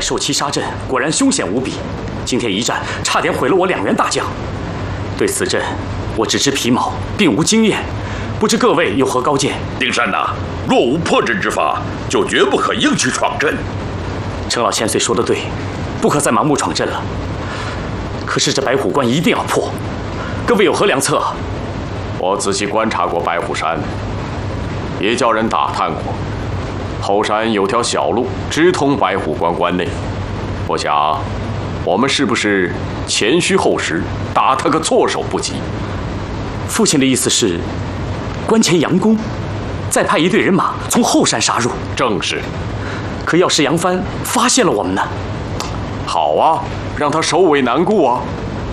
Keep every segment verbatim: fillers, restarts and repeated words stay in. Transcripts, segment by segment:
受七杀阵果然凶险无比，今天一战差点毁了我两员大将。对此阵，我只知皮毛，并无经验，不知各位有何高见？ 丁山呐，若无破阵之法，就绝不可硬去闯阵。 程老千岁说得对，不可再盲目闯阵了。可是这白虎关一定要破，各位有何良策？ 我仔细观察过白虎山，也叫人打探过，后山有条小路直通白虎关关内。我想，我们是不是前虚后实，打他个措手不及？ 父亲的意思是，关前佯攻，再派一队人马从后山杀入。 正是。 可要是杨帆发现了我们呢？ 好啊，让他首尾难顾啊。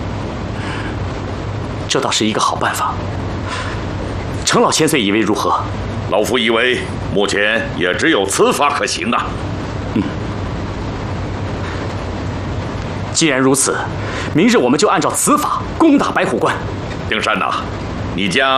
这倒是一个好办法。程老千岁以为如何？ 老夫以为目前也只有此法可行啊。 嗯，既然如此，明日我们就按照此法攻打白虎关。 丁山呐，你将